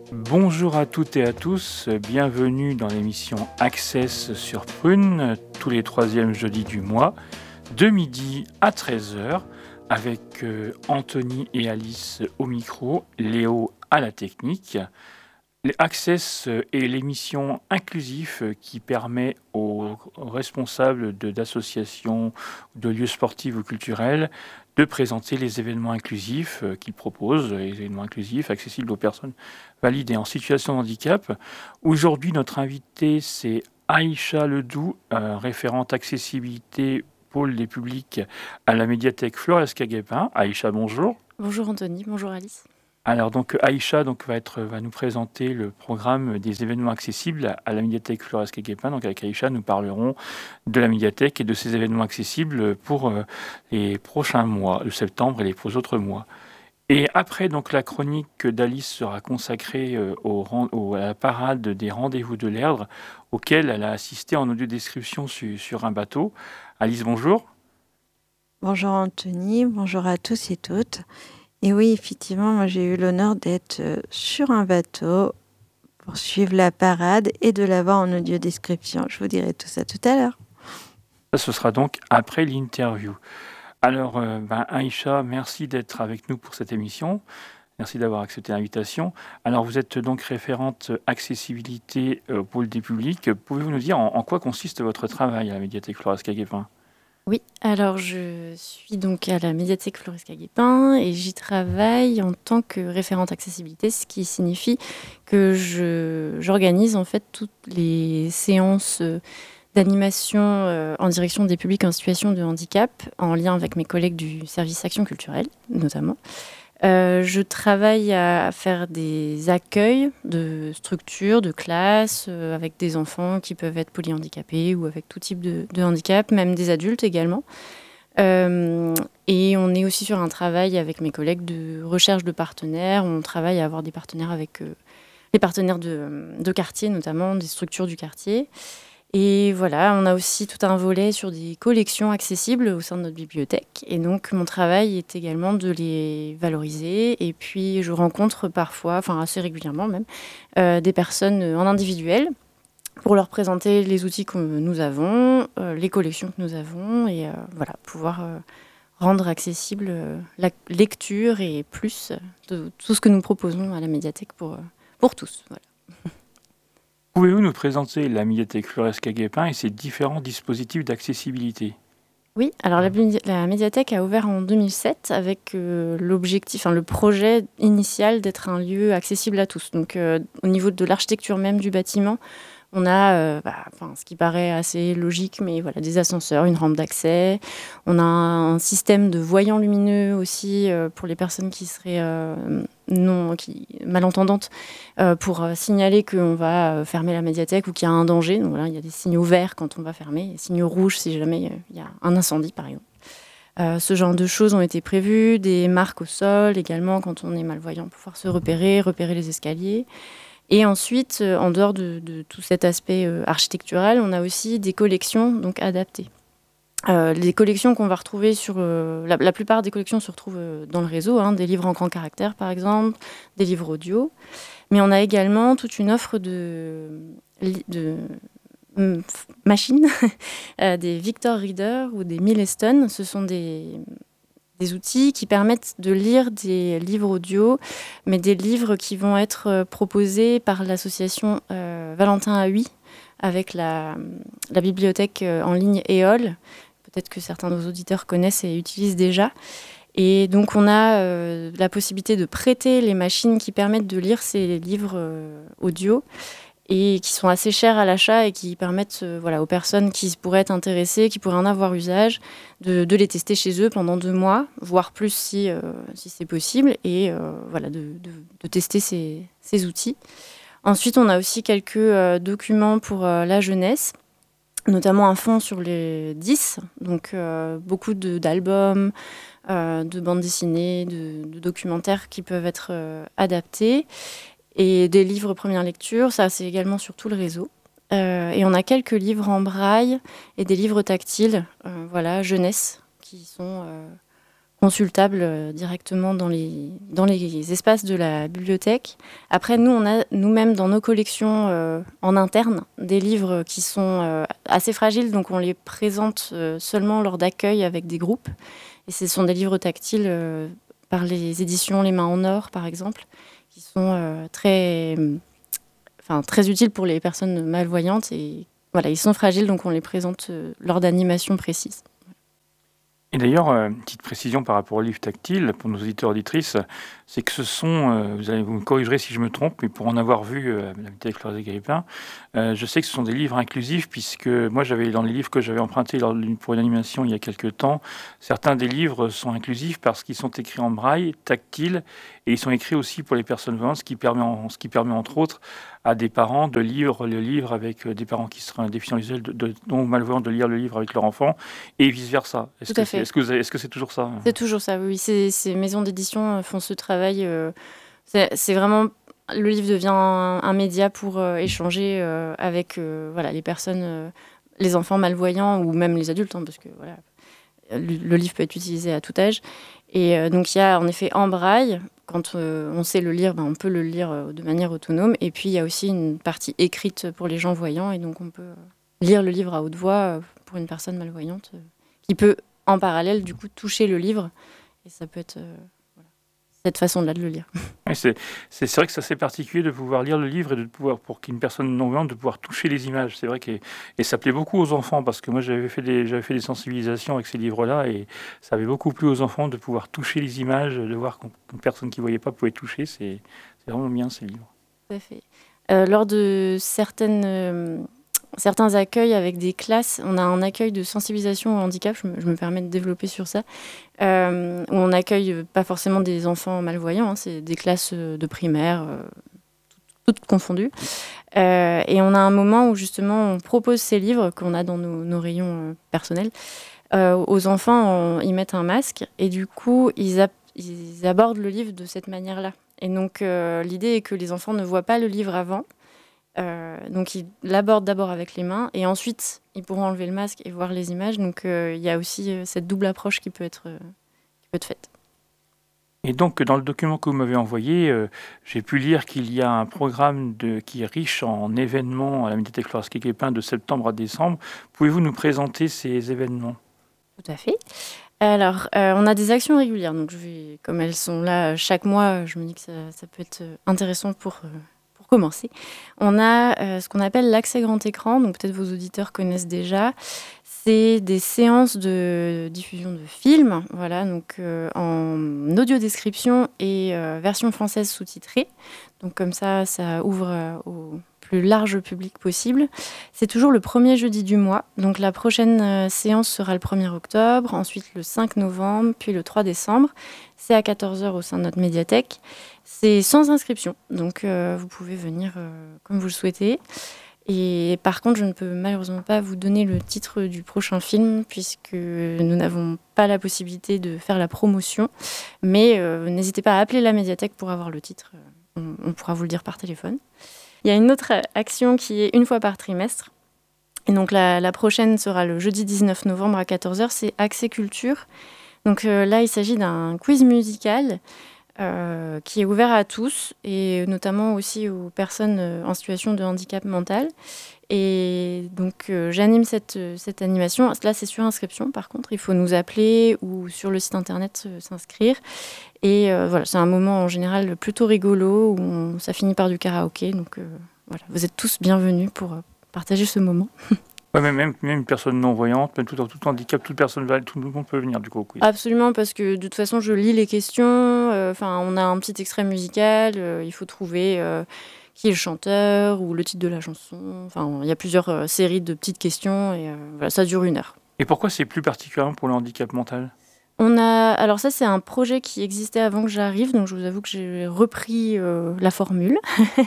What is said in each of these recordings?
Bonjour à toutes et à tous, bienvenue dans l'émission Access sur Prune, tous les troisièmes jeudis du mois, de midi à 13h, avec Anthony et Alice au micro, Léo à la technique. Access est l'émission inclusive qui permet aux responsables d'associations, de lieux sportifs ou culturels de présenter les événements inclusifs qu'ils proposent, les événements inclusifs accessibles aux personnes valides et en situation de handicap. Aujourd'hui, notre invité, c'est Aïcha Ledoux, référente accessibilité pôle des publics à la médiathèque Flores Caguépin. Aïcha, bonjour. Bonjour Anthony, bonjour Alice. Alors donc Aïcha va nous présenter le programme des événements accessibles à la médiathèque Flores Caguépin. Donc avec Aïcha, nous parlerons de la médiathèque et de ces événements accessibles pour les prochains mois, de septembre et les autres mois. Et après, donc, la chronique d'Alice sera consacrée à la parade des rendez-vous de l'Erdre, auquel elle a assisté en audio-description sur un bateau. Alice, bonjour. Bonjour Anthony, bonjour à tous et toutes. Et oui, effectivement, moi j'ai eu l'honneur d'être sur un bateau pour suivre la parade et de l'avoir en audio description. Je vous dirai tout ça tout à l'heure. Ce sera donc après l'interview. Alors, Aïcha, merci d'être avec nous pour cette émission. Merci d'avoir accepté l'invitation. Alors, vous êtes donc référente accessibilité au pôle des publics. Pouvez-vous nous dire en quoi consiste votre travail à la médiathèque Flores Caguépin ? Oui, alors je suis donc à la médiathèque Flores Caguépin et j'y travaille en tant que référente accessibilité, ce qui signifie que j'organise en fait toutes les séances d'animation en direction des publics en situation de handicap, en lien avec mes collègues du service action culturelle notamment. Je travaille à faire des accueils de structures, de classes, avec des enfants qui peuvent être polyhandicapés ou avec tout type de handicap, même des adultes également. Et on est aussi sur un travail avec mes collègues de recherche de partenaires. On travaille à avoir des partenaires avec les partenaires de quartier, notamment des structures du quartier. Et voilà, on a aussi tout un volet sur des collections accessibles au sein de notre bibliothèque. Et donc, mon travail est également de les valoriser. Et puis, je rencontre parfois, enfin assez régulièrement même, des personnes en individuel pour leur présenter les outils que nous avons, les collections que nous avons, et voilà, pouvoir rendre accessible la lecture et plus de tout ce que nous proposons à la médiathèque pour tous. Voilà. Pouvez-vous nous présenter la médiathèque Flores Caguépin et ses différents dispositifs d'accessibilité ? Oui, alors la médiathèque a ouvert en 2007 avec le projet initial d'être un lieu accessible à tous. Donc au niveau de l'architecture même du bâtiment, on a ce qui paraît assez logique, mais voilà, des ascenseurs, une rampe d'accès. On a un système de voyants lumineux aussi pour les personnes qui seraient malentendantes pour signaler qu'on va fermer la médiathèque ou qu'il y a un danger. Donc voilà, il y a des signaux verts quand on va fermer, des signaux rouges si jamais il y a un incendie par exemple. Ce genre de choses ont été prévues, des marques au sol également quand on est malvoyant pour pouvoir se repérer les escaliers. Et ensuite, en dehors de tout cet aspect architectural, on a aussi des collections donc adaptées. Les collections qu'on va retrouver la plupart des collections se retrouvent dans le réseau, des livres en grand caractère par exemple, des livres audio. Mais on a également toute une offre de machines, des Victor Reader ou des Milestone. Ce sont des outils qui permettent de lire des livres audio, mais des livres qui vont être proposés par l'association Valentin Ahuy avec la bibliothèque en ligne EOL. Peut-être que certains de vos auditeurs connaissent et utilisent déjà. Et donc, on a la possibilité de prêter les machines qui permettent de lire ces livres audio et qui sont assez chers à l'achat et qui permettent aux personnes qui pourraient être intéressées, qui pourraient en avoir usage, de les tester chez eux pendant 2 mois, voire plus si c'est possible, et de tester ces outils. Ensuite, on a aussi quelques documents pour la jeunesse, notamment un fonds sur les 10, donc beaucoup d'albums, de bandes dessinées, de documentaires qui peuvent être adaptés. Et des livres première lecture, ça c'est également sur tout le réseau. Et on a quelques livres en braille et des livres tactiles, jeunesse, qui sont consultables directement dans les espaces de la bibliothèque. Après, nous, on a nous-mêmes dans nos collections en interne des livres qui sont assez fragiles, donc on les présente seulement lors d'accueil avec des groupes. Et ce sont des livres tactiles par les éditions Les Mains en Or, par exemple, qui sont très utiles pour les personnes malvoyantes. Et voilà, ils sont fragiles, donc on les présente lors d'animations précises. Et d'ailleurs, petite précision par rapport aux livres tactiles, pour nos auditeurs et auditrices, c'est que ce sont, vous me corrigerez si je me trompe, mais pour en avoir vu la bibliothèque Flores Agripin, je sais que ce sont des livres inclusifs, puisque moi, dans les livres que j'avais empruntés pour une animation il y a quelques temps, certains des livres sont inclusifs parce qu'ils sont écrits en braille, tactile, et ils sont écrits aussi pour les personnes voyantes, ce qui permet entre autres à des parents de lire le livre avec des parents qui seraient déficients visuels, donc malvoyants, de lire le livre avec leur enfant, et vice-versa. Tout à fait. Est-ce que c'est toujours ça? C'est toujours ça, oui. Ces maisons d'édition font ce travail. C'est vraiment... Le livre devient un média pour échanger avec les personnes, les enfants malvoyants ou même les adultes, parce que le livre peut être utilisé à tout âge. Et donc il y a en effet en braille. Quand on sait le lire, on peut le lire de manière autonome. Et puis il y a aussi une partie écrite pour les gens voyants. Et donc on peut lire le livre à haute voix pour une personne malvoyante qui peut en parallèle du coup toucher le livre. Et ça peut être cette façon-là de le lire. Oui, c'est vrai que c'est assez particulier de pouvoir lire le livre et de pouvoir, pour qu'une personne non-voyante, de pouvoir toucher les images. C'est vrai et ça plaît beaucoup aux enfants, parce que moi j'avais fait des sensibilisations avec ces livres-là, et ça avait beaucoup plu aux enfants de pouvoir toucher les images, de voir qu'une personne qui ne voyait pas pouvait toucher. C'est vraiment bien, ces livres. Tout à fait. Lors de certains accueils avec des classes, on a un accueil de sensibilisation au handicap, je me permets de développer sur ça, où on accueille pas forcément des enfants malvoyants, c'est des classes de primaire, toutes confondues. Et on a un moment où justement on propose ces livres qu'on a dans nos rayons personnels aux enfants, ils mettent un masque et du coup ils abordent le livre de cette manière-là. Et donc l'idée est que les enfants ne voient pas le livre avant. Donc ils l'abordent d'abord avec les mains et ensuite ils pourront enlever le masque et voir les images. Donc il y a aussi cette double approche qui peut être faite. Et donc dans le document que vous m'avez envoyé, j'ai pu lire qu'il y a un programme qui est riche en événements à la médiathèque Flores Agripin de septembre à décembre. Pouvez-vous nous présenter ces événements? Tout à fait. Alors, on a des actions régulières. Donc comme elles sont là chaque mois, je me dis que ça peut être intéressant pour commencer. On a ce qu'on appelle l'accès grand écran, donc peut-être vos auditeurs connaissent déjà. C'est des séances de diffusion de films, donc en audio-description et version française sous-titrée. Donc comme ça ouvre au plus large public possible. C'est toujours le premier jeudi du mois. Donc la prochaine séance sera le 1er octobre, ensuite le 5 novembre, puis le 3 décembre. C'est à 14h au sein de notre médiathèque. C'est sans inscription, donc vous pouvez venir comme vous le souhaitez. Et par contre, je ne peux malheureusement pas vous donner le titre du prochain film, puisque nous n'avons pas la possibilité de faire la promotion. Mais n'hésitez pas à appeler la médiathèque pour avoir le titre. On pourra vous le dire par téléphone. Il y a une autre action qui est une fois par trimestre. Et donc la prochaine sera le jeudi 19 novembre à 14h, c'est Accès Culture. Donc là, il s'agit d'un quiz musical qui est ouvert à tous et notamment aussi aux personnes en situation de handicap mental. Et donc j'anime cette animation. Là, c'est sur inscription par contre. Il faut nous appeler ou sur le site internet s'inscrire. Et c'est un moment en général plutôt rigolo où ça finit par du karaoké. Donc vous êtes tous bienvenus pour partager ce moment. Ouais, même une personne non-voyante, même tout handicap, tout le monde peut venir du coup au quiz. Absolument, parce que de toute façon, je lis les questions. On a un petit extrait musical. Il faut trouver qui est le chanteur ou le titre de la chanson. Il y a plusieurs séries de petites questions et ça dure 1 heure. Et pourquoi c'est plus particulièrement pour le handicap mental ? Alors ça, c'est un projet qui existait avant que j'arrive, donc je vous avoue que j'ai repris la formule.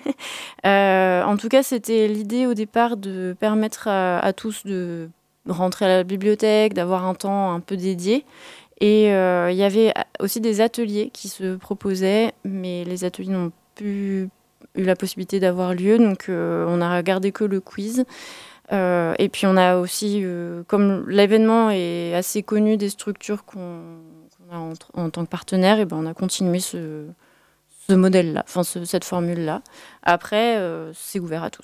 En tout cas, c'était l'idée au départ de permettre à tous de rentrer à la bibliothèque, d'avoir un temps un peu dédié. Et il y avait aussi des ateliers qui se proposaient, mais les ateliers n'ont plus eu la possibilité d'avoir lieu, donc on a regardé que le quiz. Et puis on a aussi, comme l'événement est assez connu des structures qu'on qu'on a en tant que partenaire, et ben, on a continué ce modèle-là, enfin cette formule-là. Après, c'est ouvert à tous.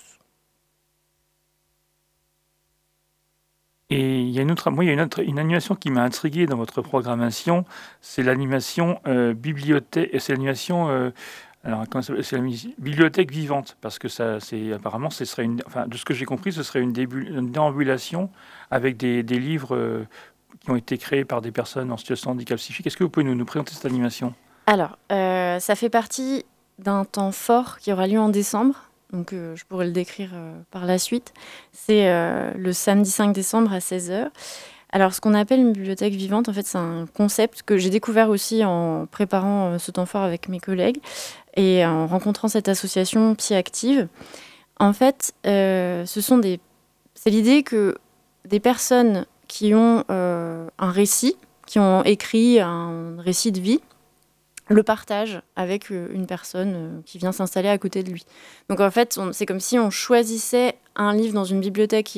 Et il y a une animation qui m'a intrigué dans votre programmation, c'est l'animation bibliothèque, c'est l'animation alors comment ça s'appelle, c'est bibliothèque vivante, parce que ça, apparemment, ce serait de ce que j'ai compris, ce serait une déambulation avec des livres qui ont été créés par des personnes en situation de handicap psychique. Est-ce que vous pouvez nous présenter cette animation? Alors, ça fait partie d'un temps fort qui aura lieu en décembre. Donc, je pourrais le décrire par la suite. C'est le samedi 5 décembre à 16h. Alors, ce qu'on appelle une bibliothèque vivante, en fait, c'est un concept que j'ai découvert aussi en préparant ce temps fort avec mes collègues et en rencontrant cette association Psy Active. En fait, c'est l'idée que des personnes qui ont un récit, qui ont écrit un récit de vie, le partage avec une personne qui vient s'installer à côté de lui. Donc en fait, c'est comme si on choisissait un livre dans une bibliothèque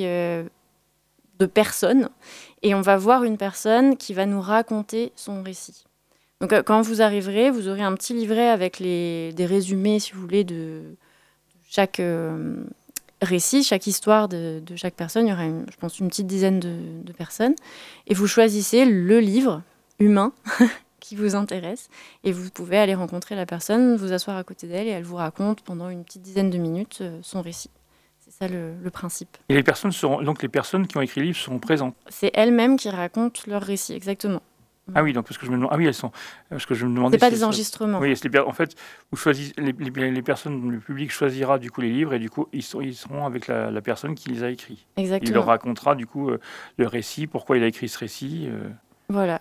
de personnes et on va voir une personne qui va nous raconter son récit. Donc quand vous arriverez, vous aurez un petit livret avec des résumés, si vous voulez, de chaque récit, chaque histoire de chaque personne. Il y aura, je pense, une petite dizaine de personnes. Et vous choisissez le livre humain qui vous intéresse et vous pouvez aller rencontrer la personne, vous asseoir à côté d'elle et elle vous raconte pendant une petite dizaine de minutes son récit. C'est ça le principe. Et les personnes qui ont écrit le livre seront présentes. C'est elles-mêmes qui racontent leur récit, exactement. Ah oui, donc parce que je me demande, elles sont, parce que je me demandais. C'est pas des enregistrements. Oui, en fait, vous choisissez les personnes, le public choisira du coup les livres et du coup ils seront avec la personne qui les a écrits. Exactement. Il leur racontera du coup le récit, pourquoi il a écrit ce récit. Voilà.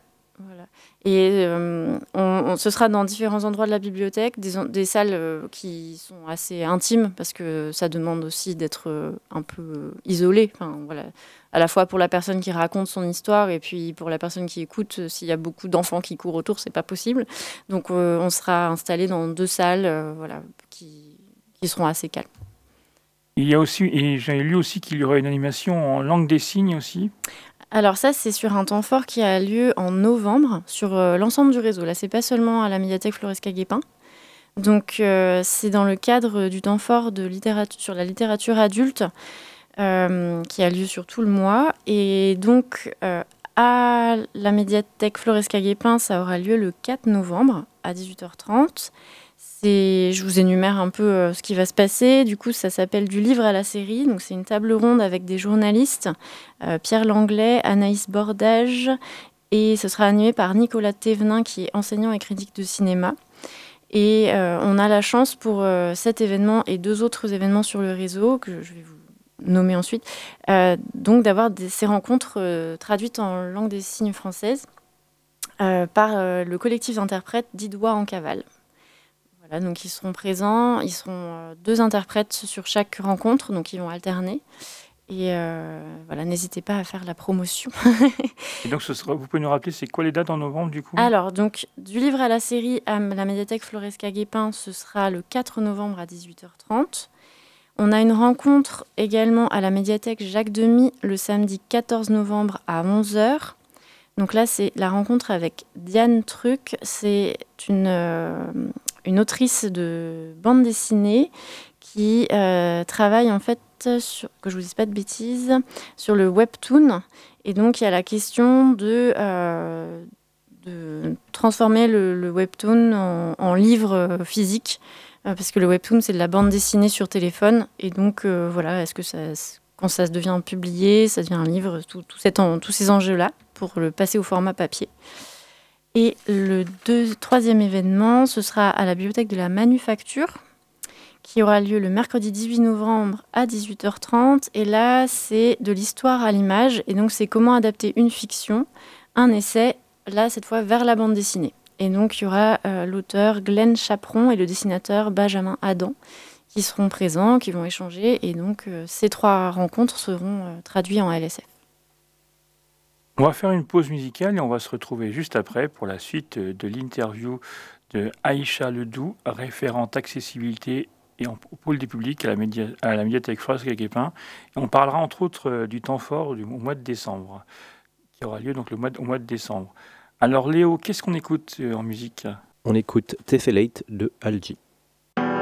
Et ce sera dans différents endroits de la bibliothèque, des salles qui sont assez intimes parce que ça demande aussi d'être un peu isolé. Enfin, voilà. À la fois pour la personne qui raconte son histoire et puis pour la personne qui écoute, s'il y a beaucoup d'enfants qui courent autour, c'est pas possible. Donc on sera installé dans 2 salles qui seront assez calmes. Il y a aussi, et j'ai lu aussi qu'il y aurait une animation en langue des signes aussi. Alors ça, c'est sur un temps fort qui a lieu en novembre sur l'ensemble du réseau. Là, c'est pas seulement à la médiathèque Floresca-Guépin. Donc, c'est dans le cadre du temps fort sur la littérature adulte qui a lieu sur tout le mois. Et donc, à la médiathèque Floresca-Guépin, ça aura lieu le 4 novembre à 18h30. Je vous énumère un peu ce qui va se passer. Du coup, ça s'appelle Du livre à la série. Donc, c'est une table ronde avec des journalistes, Pierre Langlais, Anaïs Bordage, et ce sera animé par Nicolas Thévenin, qui est enseignant et critique de cinéma. Et on a la chance pour cet événement et 2 autres événements sur le réseau, que je vais vous nommer ensuite, donc d'avoir ces rencontres traduites en langue des signes française par le collectif d'interprètes d'Idois en cavale. Voilà, donc ils seront présents, ils seront 2 interprètes sur chaque rencontre, donc ils vont alterner. Et voilà, n'hésitez pas à faire la promotion. Et donc vous pouvez nous rappeler, c'est quoi les dates en novembre du coup? Alors, donc, du livre à la série à la médiathèque Floresca-Guépin, ce sera le 4 novembre à 18h30. On a une rencontre également à la médiathèque Jacques Demy le samedi 14 novembre à 11h. Donc là, c'est la rencontre avec Diane Truc. C'est une autrice de bande dessinée qui travaille en fait, que je vous dise pas de bêtises, sur le webtoon. Et donc, il y a la question de transformer le webtoon en livre physique, parce que le webtoon, c'est de la bande dessinée sur téléphone. Et donc, voilà, est-ce que quand ça devient publié, ça devient un livre, tous ces enjeux-là, pour le passer au format papier. Et le 3e événement, ce sera à la bibliothèque de la Manufacture, qui aura lieu le mercredi 18 novembre à 18h30. Et là, c'est de l'histoire à l'image. Et donc, c'est comment adapter une fiction, un essai, là, cette fois, vers la bande dessinée. Et donc, il y aura l'auteur Glenn Chaperon et le dessinateur Benjamin Adam qui seront présents, qui vont échanger. Et donc, ces 3 rencontres seront traduites en LSF. On va faire une pause musicale et on va se retrouver juste après pour la suite de l'interview de Aïcha Ledoux, référente accessibilité et au pôle des publics à la médiathèque Floresca-Guépin. On parlera entre autres du temps fort au mois de décembre, qui aura lieu donc au mois de décembre. Alors Léo, qu'est-ce qu'on écoute en musique ? On écoute Tessellate de Algie.